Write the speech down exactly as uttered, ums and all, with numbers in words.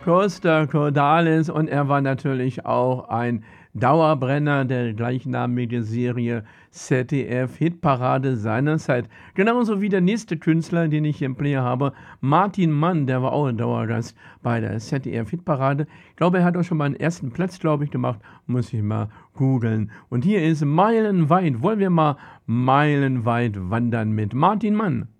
Costa Cordalis und er war natürlich auch ein Dauerbrenner der gleichnamigen Serie Z D F-Hitparade seinerzeit. Genauso wie der nächste Künstler, den ich hier im Player habe, Martin Mann, der war auch ein Dauergast bei der Z D F-Hitparade. Ich glaube, er hat auch schon mal einen ersten Platz, glaube ich, gemacht. Muss ich mal googeln. Und hier ist Meilenweit. Wollen wir mal meilenweit wandern mit Martin Mann?